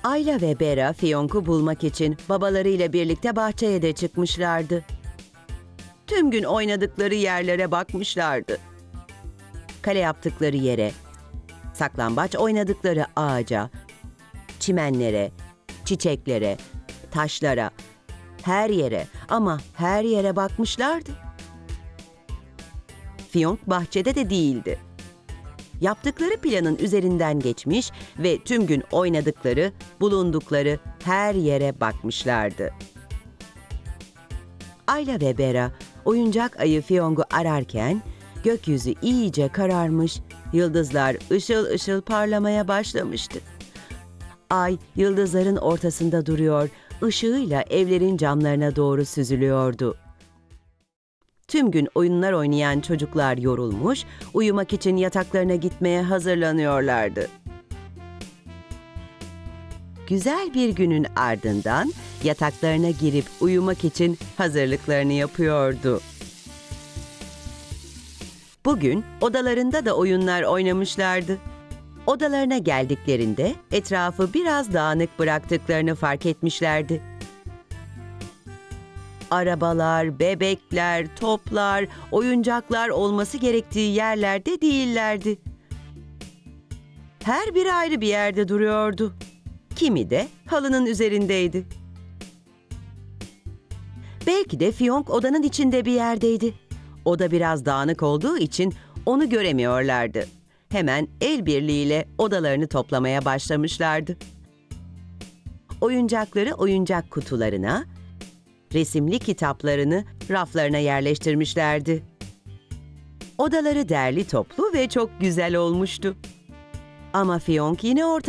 Ayla ve Bera Fiyonk'u bulmak için babalarıyla birlikte bahçeye de çıkmışlardı. Tüm gün oynadıkları yerlere bakmışlardı. Kale yaptıkları yere, saklambaç oynadıkları ağaca, çimenlere, çiçeklere, taşlara, her yere ama her yere bakmışlardı. Fiyonk bahçede de değildi. Yaptıkları planın üzerinden geçmiş ve tüm gün oynadıkları, bulundukları her yere bakmışlardı. Ayla ve Bera oyuncak ayı Fiyonk'u ararken gökyüzü iyice kararmış, yıldızlar ışıl ışıl parlamaya başlamıştı. Ay yıldızların ortasında duruyor, ışığıyla evlerin camlarına doğru süzülüyordu. Tüm gün oyunlar oynayan çocuklar yorulmuş, uyumak için yataklarına gitmeye hazırlanıyorlardı. Güzel bir günün ardından yataklarına girip uyumak için hazırlıklarını yapıyordu. Bugün odalarında da oyunlar oynamışlardı. Odalarına geldiklerinde etrafı biraz dağınık bıraktıklarını fark etmişlerdi. Arabalar, bebekler, toplar, oyuncaklar olması gerektiği yerlerde değillerdi. Her biri ayrı bir yerde duruyordu. Kimi de halının üzerindeydi. Belki de Fiyonk odanın içinde bir yerdeydi. Oda biraz dağınık olduğu için onu göremiyorlardı. Hemen el birliğiyle odalarını toplamaya başlamışlardı. Oyuncakları oyuncak kutularına, resimli kitaplarını raflarına yerleştirmişlerdi. Odaları derli toplu ve çok güzel olmuştu. Ama Fiyonk yine ortada